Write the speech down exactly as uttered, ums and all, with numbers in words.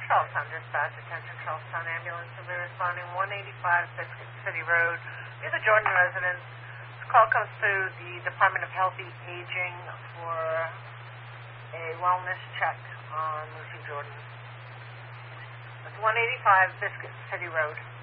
Charlestown Dispatch, attention Charlestown Ambulance, and we're responding one eighty-five Biscuit City Road near the Jordan residence. This call comes through the Department of Healthy Aging for a wellness check on Lucy Jordan. It's one eighty-five Biscuit City Road.